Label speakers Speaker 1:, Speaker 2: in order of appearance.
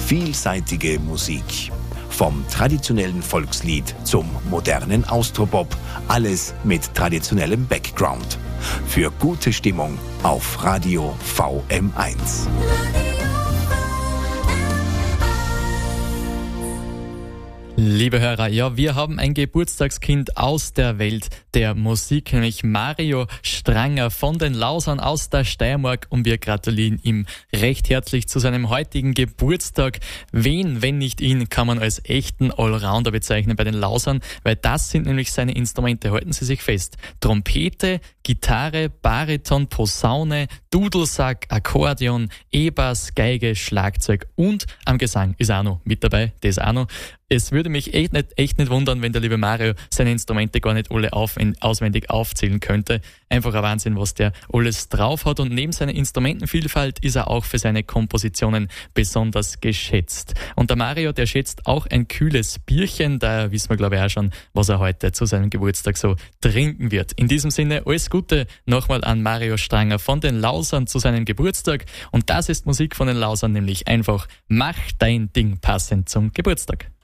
Speaker 1: Vielseitige Musik. Vom traditionellen Volkslied zum modernen Austropop. Alles mit traditionellem Background. Für gute Stimmung auf Radio VM1.
Speaker 2: Liebe Hörer, ja, wir haben ein Geburtstagskind aus der Welt der Musik, nämlich Mario Stranger von den Lausern aus der Steiermark, und wir gratulieren ihm recht herzlich zu seinem heutigen Geburtstag. Wen, wenn nicht ihn, kann man als echten Allrounder bezeichnen bei den Lausern, weil das sind nämlich seine Instrumente, halten Sie sich fest. Trompete, Gitarre, Bariton, Posaune, Dudelsack, Akkordeon, E-Bass, Geige, Schlagzeug und am Gesang ist auch noch mit dabei, das auch noch. Es würde mich echt nicht wundern, wenn der liebe Mario seine Instrumente gar nicht alle auswendig aufzählen könnte. Einfach ein Wahnsinn, was der alles drauf hat. Und neben seiner Instrumentenvielfalt ist er auch für seine Kompositionen besonders geschätzt. Und der Mario, der schätzt auch ein kühles Bierchen. Da wissen wir, glaube ich, auch schon, was er heute zu seinem Geburtstag so trinken wird. In diesem Sinne, alles Gute nochmal an Mario Stranger von den Lausern zu seinem Geburtstag. Und das ist Musik von den Lausern, nämlich einfach Mach dein Ding passend zum Geburtstag.